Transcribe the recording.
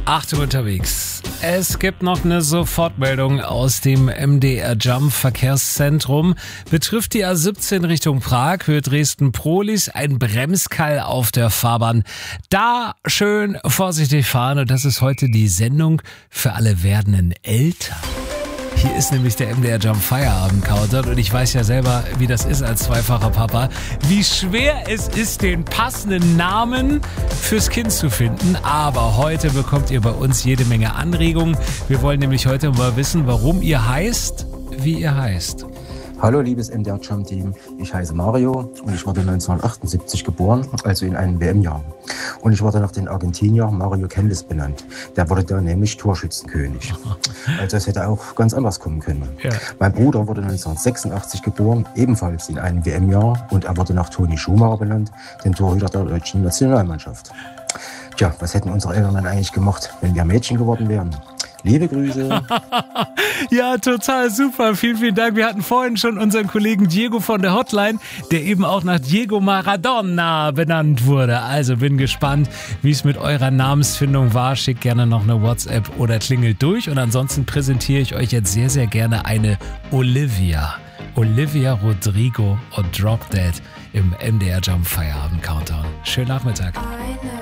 Achtung unterwegs. Es gibt noch eine Sofortmeldung aus dem MDR Jump Verkehrszentrum. Betrifft die A17 Richtung Prag, Höhe Dresden-Prohlis, ein Bremskall auf der Fahrbahn. Da schön vorsichtig fahren, und das ist heute die Sendung für alle werdenden Eltern. Hier ist nämlich der MDR Jump Feierabend Countdown, und ich weiß ja selber, wie das ist als zweifacher Papa, wie schwer es ist, den passenden Namen fürs Kind zu finden. Aber heute bekommt ihr bei uns jede Menge Anregungen. Wir wollen nämlich heute mal wissen, warum ihr heißt, wie ihr heißt. Hallo liebes MDR Jump Team, ich heiße Mario und ich wurde 1978 geboren, also in einem WM-Jahr. Und ich wurde nach dem Argentinier Mario Kempes benannt. Der wurde da nämlich Torschützenkönig. Also es hätte auch ganz anders kommen können. Ja. Mein Bruder wurde 1986 geboren, ebenfalls in einem WM-Jahr, und er wurde nach Toni Schumacher benannt, dem Torhüter der deutschen Nationalmannschaft. Tja, was hätten unsere Eltern dann eigentlich gemacht, wenn wir Mädchen geworden wären? Liebe Grüße. Ja, total super. Vielen, vielen Dank. Wir hatten vorhin schon unseren Kollegen Diego von der Hotline, der eben auch nach Diego Maradona benannt wurde. Also bin gespannt, wie es mit eurer Namensfindung war. Schickt gerne noch eine WhatsApp oder klingelt durch. Und ansonsten präsentiere ich euch jetzt sehr, sehr gerne eine Olivia. Olivia Rodrigo und Drop Dead im MDR Jump Feierabend Countdown. Schönen Nachmittag.